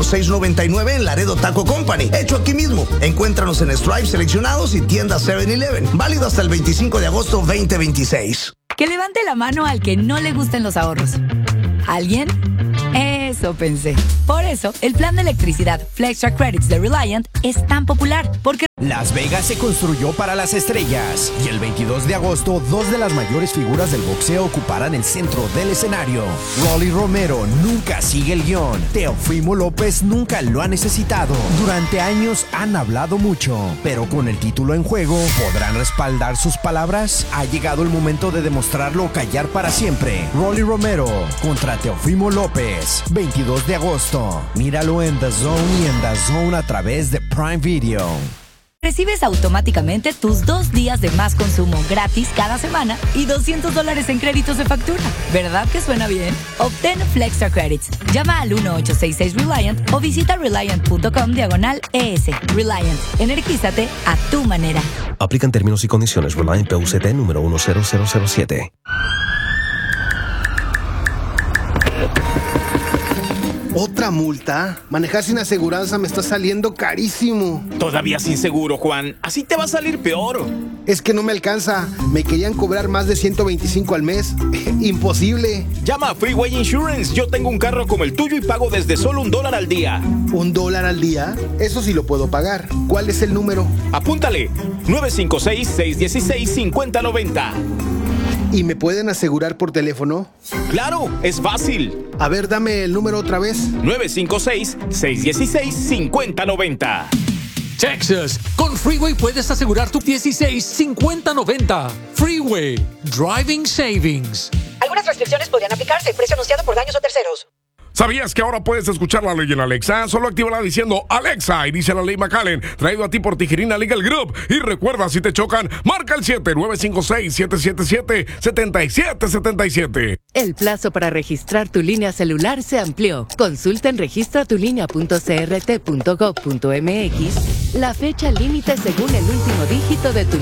por $6.99 en Laredo Taco Company. Hecho aquí mismo. Encuéntranos en Stripe seleccionados y tiendas 7-Eleven. Válido hasta el 25 de agosto 2026. Que levante la mano al que no le gusten los ahorros. ¿Alguien? Eso pensé. Por eso, el plan de electricidad Flextra Credits de Reliant es tan popular, porque Las Vegas se construyó para las estrellas y el 22 de agosto, dos de las mayores figuras del boxeo ocuparán el centro del escenario. Rolly Romero nunca sigue el guión. Teofimo López nunca lo ha necesitado. Durante años han hablado mucho, pero con el título en juego, ¿podrán respaldar sus palabras? Ha llegado el momento de demostrarlo o callar para siempre. Rolly Romero contra Teofimo López, 22 de agosto. Míralo en The Zone y en The Zone a través de Prime Video. recibes automáticamente tus 2 días de más consumo gratis cada semana y $200 en créditos de factura. ¿Verdad que suena bien? Obtén Flextra Credits. Llama al 1866-RELIANT o visita reliant.com/ES. Reliant. Energízate a tu manera. Aplican términos y condiciones. Reliant PUCT número 10007. ¿Otra multa? Manejar sin aseguranza me está saliendo carísimo. Todavía sin seguro, Juan. Así te va a salir peor. Es que no me alcanza. Me querían cobrar más de 125 al mes. Imposible. Llama a Freeway Insurance. Yo tengo un carro como el tuyo y pago desde solo $1 al día. ¿$1 al día? Eso sí lo puedo pagar. ¿Cuál es el número? Apúntale. 956-616-5090. ¿Y me pueden asegurar por teléfono? ¡Claro! ¡Es fácil! A ver, dame el número otra vez. 956-616-5090. Texas, con Freeway puedes asegurar tu 16-50-90. Freeway, Driving Savings. Algunas restricciones podrían aplicarse. Precio anunciado por daños o terceros. ¿Sabías que ahora puedes escuchar la ley en Alexa? Solo actívala diciendo Alexa y dice la ley McAllen, traído a ti por Tijerina Legal Group. Y recuerda, si te chocan, marca el 7-956-777-7777. El plazo para registrar tu línea celular se amplió. Consulta en registratulínea.crt.gov.mx la fecha límite según el último dígito de tu